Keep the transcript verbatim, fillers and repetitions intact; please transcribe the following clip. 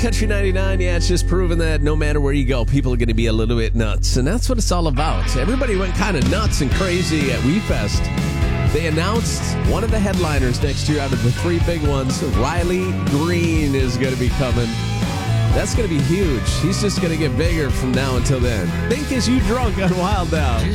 Country ninety-nine, yeah, it's just proven that no matter where you go, people are going to be a little bit nuts. And that's what it's all about. Everybody went kind of nuts and crazy at WeFest. They announced one of the headliners next year out of the three big ones, Riley Green, is going to be coming. That's going to be huge. He's just going to get bigger from now until then. Think Is You Drunk on Wild Now.